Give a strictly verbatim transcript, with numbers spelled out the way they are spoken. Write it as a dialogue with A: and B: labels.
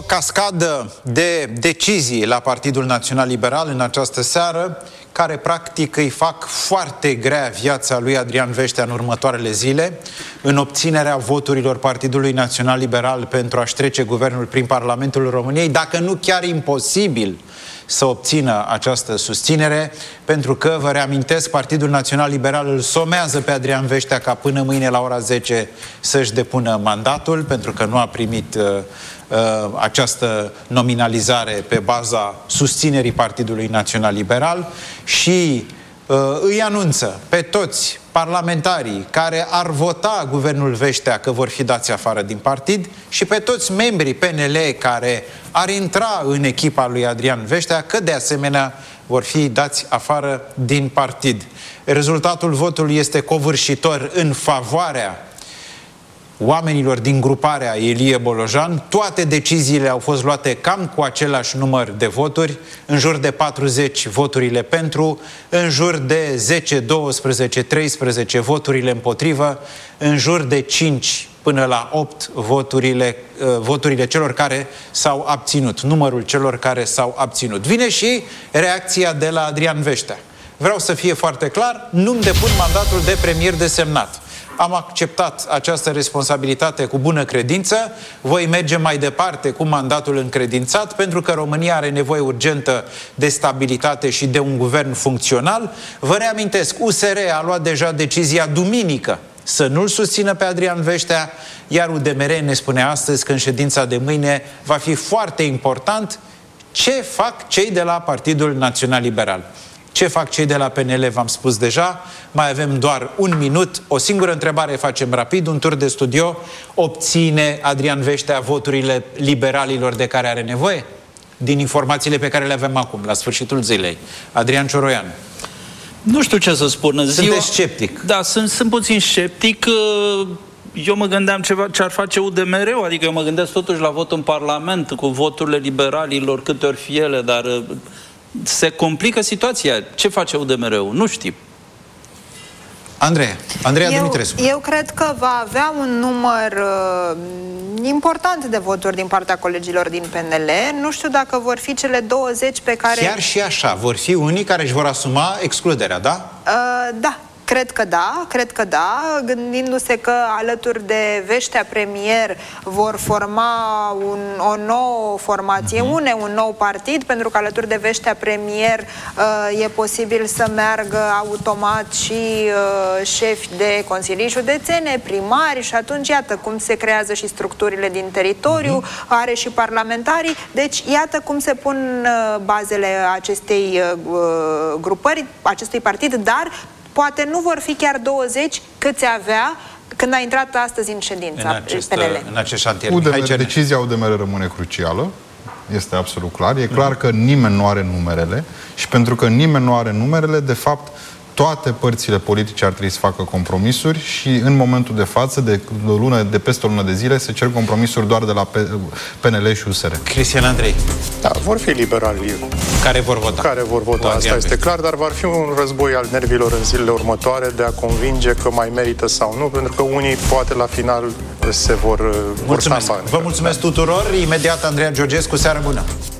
A: cascadă de decizii la Partidul Național Liberal în această seară, care practic îi fac foarte grea viața lui Adrian Veștea în următoarele zile, în obținerea voturilor Partidului Național Liberal pentru a-și trece guvernul prin Parlamentul României, dacă nu chiar imposibil să obțină această susținere, pentru că, vă reamintesc, Partidul Național Liberal îl somează pe Adrian Veștea ca până mâine la ora zece să-și depună mandatul, pentru că nu a primit uh, uh, această nominalizare pe baza susținerii Partidului Național Liberal și uh, îi anunță pe toți parlamentarii care ar vota guvernul Veștea că vor fi dați afară din partid și pe toți membrii P N L care ar intra în echipa lui Adrian Veștea că de asemenea vor fi dați afară din partid. Rezultatul votului este covârșitor în favoarea oamenilor din gruparea Ilie Bolojan. Toate deciziile au fost luate cam cu același număr de voturi, în jur de patruzeci voturile pentru, în jur de zece, doisprezece, treisprezece voturile împotrivă, în jur de cinci până la opt voturile, uh, voturile celor care s-au abținut, numărul celor care s-au abținut. Vine și reacția de la Adrian Veștea. Vreau să fie foarte clar, nu-mi depun mandatul de premier desemnat. Am acceptat această responsabilitate cu bună credință, voi merge mai departe cu mandatul încredințat, pentru că România are nevoie urgentă de stabilitate și de un guvern funcțional. Vă reamintesc, U S R a luat deja decizia duminică să nu-l susțină pe Adrian Veștea, iar U D M R ne spune astăzi că în ședința de mâine va fi foarte important ce fac cei de la Partidul Național Liberal. Ce fac cei de la P N L v-am spus deja, mai avem doar un minut, o singură întrebare facem rapid, un tur de studio. Obține Adrian Veștea voturile liberalilor de care are nevoie? Din informațiile pe care le avem acum, la sfârșitul zilei. Adrian Cioroian.
B: Nu știu ce să spun.
A: Sunteți sceptic?
B: Da, sunt, sunt puțin sceptic. Eu mă gândeam ceva, ce ar face U D M R-ul, adică eu mă gândesc totuși la vot în Parlament, cu voturile liberalilor, câte ori fi ele, dar se complică situația. Ce face U D M R-ul? Nu știm.
A: Andreea, Andreea
C: eu,
A: Dumitrescu.
C: Eu cred că va avea un număr uh, important de voturi din partea colegilor din P N L. Nu știu dacă vor fi cele douăzeci pe care...
A: Chiar și așa, vor fi unii care își vor asuma excluderea, da?
C: Uh, da. Cred că da, cred că da, gândindu-se că alături de Veștea premier vor forma un, o nouă formație, uh-huh. une un nou partid, pentru că alături de Veștea premier uh, e posibil să meargă automat și uh, șefi de consilii județene, primari, și atunci iată cum se creează și structurile din teritoriu, uh-huh. are și parlamentarii, deci iată cum se pun uh, bazele acestei uh, grupări, acestui partid, dar poate nu vor fi chiar douăzeci câți avea când a intrat astăzi în ședința
A: în acest,
C: P N L.
A: În acest șantier.
D: U D M R, decizia U D M R rămâne crucială. Este absolut clar. E clar că nimeni nu are numerele și pentru că nimeni nu are numerele, de fapt, toate părțile politice ar trebui să facă compromisuri și în momentul de față, de, o lună, de peste o lună de zile, se cer compromisuri doar de la P N L și U S R.
A: Cristian Andrei.
E: Da, vor fi liberali
A: care vor vota.
E: Care vor vota, asta este clar, dar va fi un război al nervilor în zilele următoare de a convinge că mai merită sau nu, pentru că unii poate la final se vor, vor sta în bani.
A: Vă mulțumesc tuturor. Imediat Andreea Georgescu, seară bună!